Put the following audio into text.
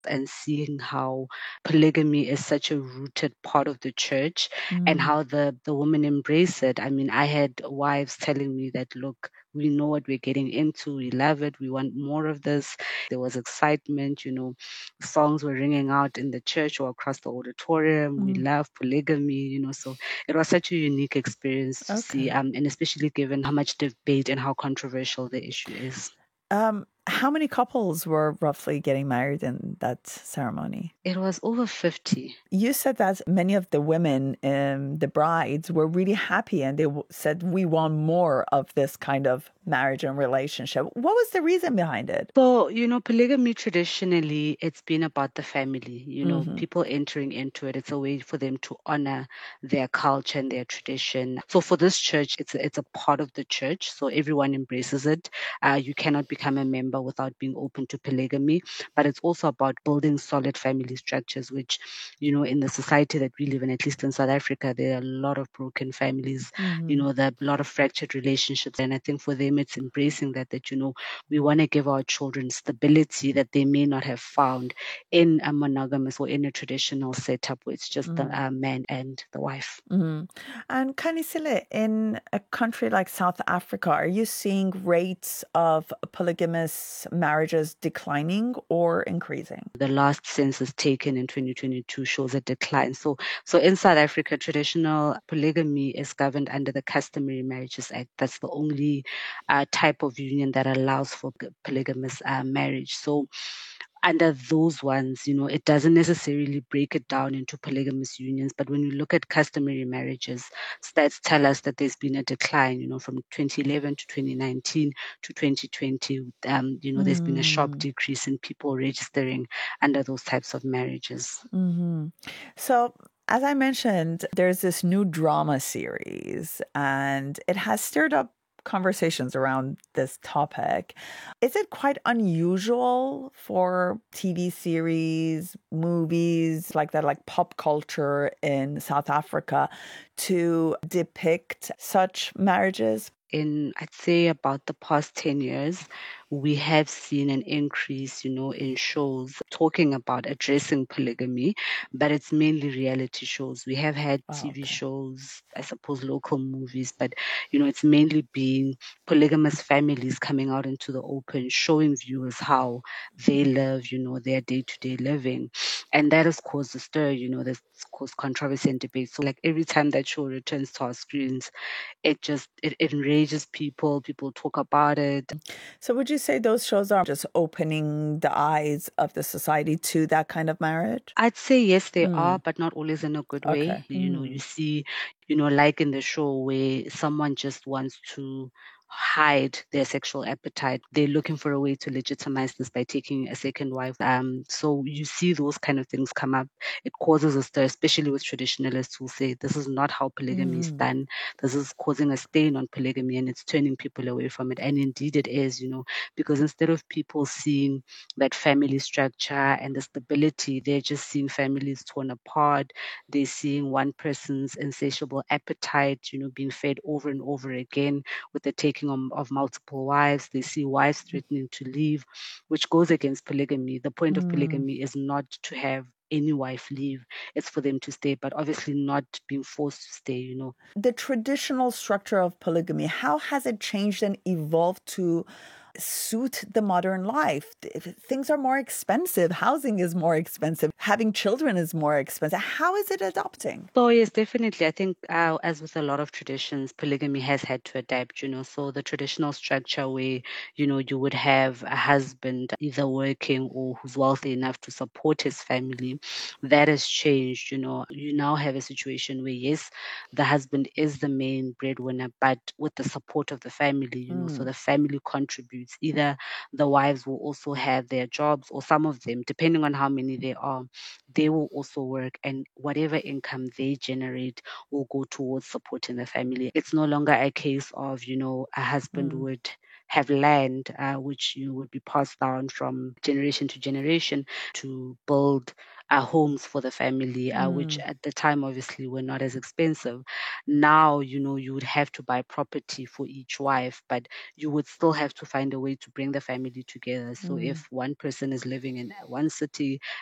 and seeing how polygamy is such a rooted part of the church and Mm. how the women embrace it. I mean, I had wives telling me that, look, we know what we're getting into. We love it. We want more of this. There was excitement, songs were ringing out in the church or across the auditorium. We Mm. love polygamy. So it was such a unique experience to see, Okay. and especially given how much debate and how controversial the issue is. How many couples were roughly getting married in that ceremony? It was over 50. You said that many of the women, the brides, were really happy and they said, we want more of this kind of marriage and relationship. What was the reason behind it? So, polygamy traditionally, it's been about the family, Hmm. people entering into it. It's a way for them to honor their culture and their tradition. So for this church, it's a part of the church. So everyone embraces it. You cannot become a member without being open to polygamy. But it's also about building solid family structures, which, in the society that we live in, at least in South Africa, there are a lot of broken families, Hmm. there are a lot of fractured relationships. And I think for them, it's embracing that, we want to give our children stability that they may not have found in a monogamous or in a traditional setup where it's just the man and the wife. Mm. And Kanisile, in a country like South Africa, are you seeing rates of polygamous marriages declining or increasing? The last census taken in 2022 shows a decline. So in South Africa, traditional polygamy is governed under the Customary Marriages Act. That's the only type of union that allows for polygamous marriage. So under those ones, it doesn't necessarily break it down into polygamous unions. But when we look at customary marriages, stats tell us that there's been a decline, from 2011 to 2019 to 2020. There's been a sharp Mm. decrease in people registering under those types of marriages. Hmm. So, as I mentioned, there's this new drama series, and it has stirred up conversations around this topic. Is it quite unusual for TV series, movies like that, like pop culture in South Africa, to depict such marriages? In, I'd say, about the past 10 years, we have seen an increase, in shows talking about addressing polygamy, but it's mainly reality shows. We have had Oh, TV okay. shows, I suppose local movies, but, it's mainly been polygamous families coming out into the open, showing viewers how they live, their day-to-day living. And that has caused a stir, that's caused controversy and debate. So like every time that show returns to our screens, it enrages people. People talk about it. So, would you say those shows are just opening the eyes of the society to that kind of marriage? I'd say yes, they are, Mm. but not always in a good Okay. way. You Mm. see, like in the show where someone just wants to hide their sexual appetite. They're looking for a way to legitimize this by taking a second wife. So you see those kind of things come up. It causes a stir, especially with traditionalists who say this is not how polygamy is Mm. done. This is causing a stain on polygamy and it's turning people away from it. And indeed it is, because instead of people seeing that family structure and the stability, they're just seeing families torn apart. They're seeing one person's insatiable appetite, being fed over and over again with the taking of multiple wives. They see wives threatening to leave, which goes against polygamy. The point of Mm. polygamy is not to have any wife leave. It's for them to stay, but obviously not being forced to stay. The traditional structure of polygamy, how has it changed and evolved to suit the modern life? Things are more expensive. Housing is more expensive. Having children is more expensive. How is it adapting? So yes, definitely. I think as with a lot of traditions, polygamy has had to adapt, So the traditional structure where, you would have a husband either working or who's wealthy enough to support his family, that has changed, You now have a situation where, yes, the husband is the main breadwinner, but with the support of the family, so Mm. the family contributes. Either the wives will also have their jobs or some of them, depending on how many there are, they will also work, and whatever income they generate will go towards supporting the family. It's no longer a case of, a husband Mm. would have land, which you would be passed down from generation to generation to build homes for the family, which Mm. at the time obviously were not as expensive. Now, you would have to buy property for each wife, but you would still have to find a way to bring the family together. So Mm. if one person is living in one city